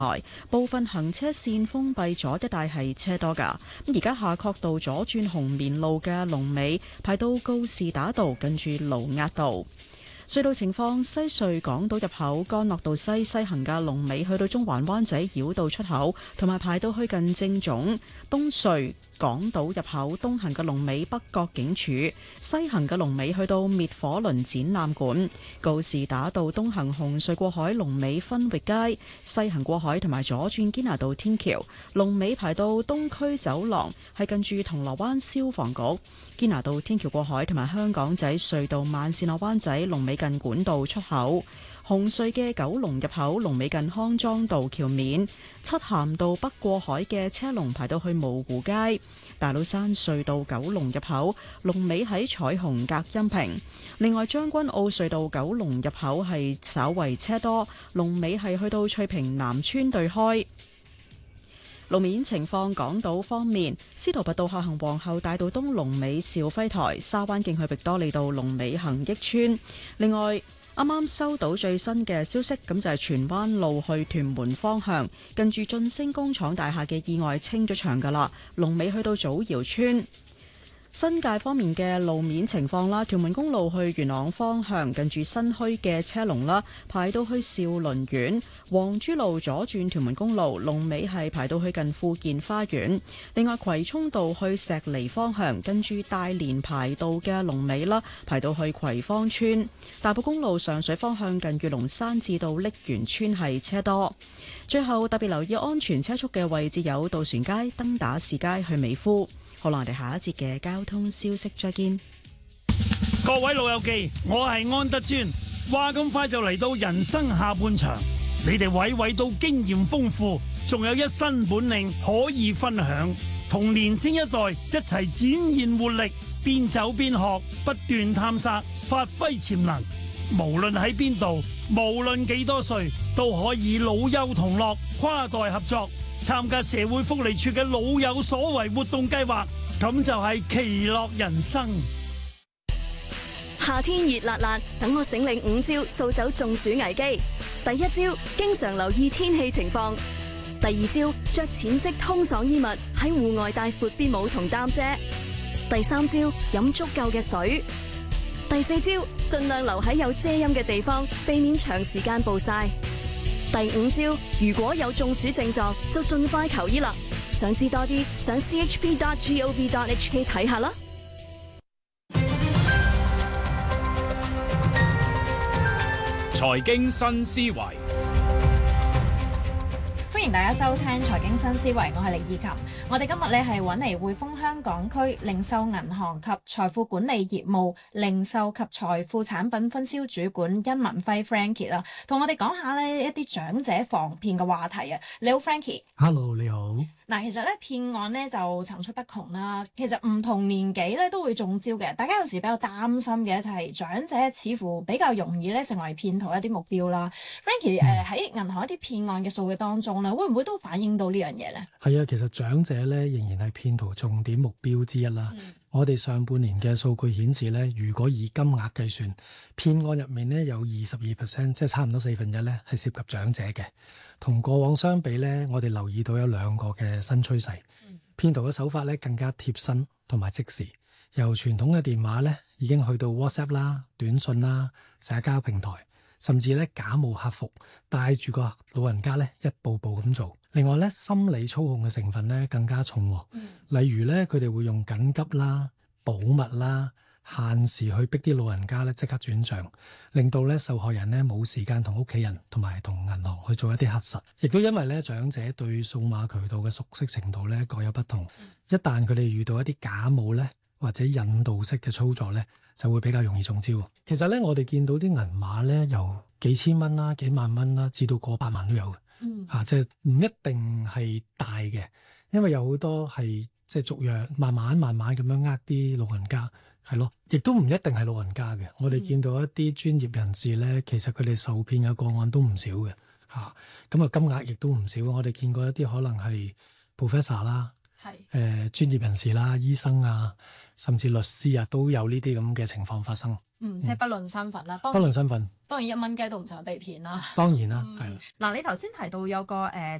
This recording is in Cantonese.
部分行車線封閉咗，一帶係車多㗎。而家夏慤道左轉紅棉路嘅龍尾排到告士打道，近住盧押道。隧道情況：西隧港島入口干諾道西行嘅龍尾去到中環灣仔繞道出口，同埋排到去近正總。東隧港島入口東行嘅龍尾北角警署，西行嘅龍尾去到滅火輪展覽館。告士打道東行紅隧過海龍尾分域街，西行過海同埋左轉堅拿道天橋，龍尾排到東區走廊，係近住銅鑼灣消防局。堅拿道天橋過海同埋香港仔隧道慢線落灣仔龍尾近管道出口。紅隧嘅九龍入口龍尾近康莊道橋面，漆咸道北過海嘅車龍排到去蕪湖街。大老山隧道九龍入口龍尾喺彩虹隔音屏。另外將軍澳隧道九龍入口係稍為車多，龍尾係去到翠屏南村對開。路面情況，港島方面，司徒拔道下行皇后大道東龍尾兆輝台，沙灣徑去域多利道龍尾恒益村。另外啱啱收到最新嘅消息，咁就係荃灣路去屯門方向，近住晉升工廠大廈嘅意外清咗場㗎喇，龍尾去到祖堯村。新界方面嘅路面情況啦，屯門公路去元朗方向，近住新墟嘅車龍啦，排到去兆麟苑。黃珠路左轉屯門公路，龍尾係排到去近富健花園。另外葵涌道去石梨方向，跟住大連排道嘅龍尾啦，排到去葵芳村。大埔公路上水方向，近住龍山至到瀝源村係車多。最後特別留意安全車速嘅位置有渡船街、登打士街去美孚。好啦，我哋下一節嘅交通消息再見。 各位老友記，我係安德尊。話咁快就嚟到人生下半場，你哋位位都經驗豐富，仲有一身本領可以分享，同年輕一代一齊展現活力，邊走邊學，不斷探索，發揮潛能。無論喺邊度，無論幾多歲，都可以老幼同樂，跨代合作。參加社會福利處嘅老有所為活動計劃，咁就係其樂人生。 夏天熱辣辣，等我醒領5招掃走中暑危機。第一招，經常留意天氣情況。第二招，着淺色通爽衣物，喺戶外帶闊邊帽同擔遮。第三招，飲足夠嘅水。第四招，盡量留喺有遮陰嘅地方，避免長時間暴曬。第五招，如果有中暑症狀，就盡快求醫啦。想知多啲，上 chp.gov.hk 睇下啦。 財經新思維， 歡迎大家收聽財經新思維，我係李以琴。我哋今日咧係揾嚟匯豐香港區零售銀行及財富管理業務零售及財富產品分銷主管甄文輝 Frankie 啦，同我哋講下呢一啲長者防騙嘅話題啊。你好 Frankie。Hello， 你好。 嗱，其實咧騙案咧就層出不窮啦。其實唔同年紀咧都會中招嘅。大家有時比較擔心嘅就係長者似乎比較容易咧成為騙徒一啲目標啦。Frankie，喺銀行一啲騙案嘅數據當中咧，會唔會都反映到呢樣嘢咧？ 係啊，其實長者咧仍然係騙徒重點目標之一啦。我哋上半年嘅數據顯示咧，如果以金額計算，騙案入面咧有22%，即係差唔多1/4咧係涉及長者嘅。同過往相比咧，我哋留意到有2個嘅新趨勢。騙徒嘅手法咧更加貼身同埋即時，由傳統嘅電話咧已經去到 WhatsApp 啦、短信啦、社交平台，甚至咧假冒客服帶住個老人家咧一步步咁做。另外咧，心理操控嘅成分咧更加重。例如咧，佢哋會用緊急啦、保密啦、限時去逼啲老人家咧即刻轉賬，令到咧受害人咧冇時間同屋企人同埋同銀行去做一啲核實。亦都因為咧長者對數碼渠道嘅熟悉程度咧各有不同，一旦佢哋遇到一啲假冒咧或者引導式嘅操作咧，就會比較容易中招。其實咧，我哋見到啲銀碼咧由幾千蚊啦、幾萬蚊啦，至到過百萬都有嘅。即係唔一定係大嘅，因為有好多係即係逐樣慢慢咁樣呃啲老人家，係咯，亦都唔一定係老人家嘅。我哋見到一啲專業人士咧，其實佢哋受騙嘅個案都唔少嘅，咁啊金額亦都唔少。我哋見過一啲可能係 professor 啦， 專業人士啦、醫生啊，甚至律師啊，都有呢啲咁嘅情況發生。 即係不論身份啦， 不論身份， 當然1蚊雞都唔想被騙啦。 當然啦，係啦。 嗱，你頭先提到有個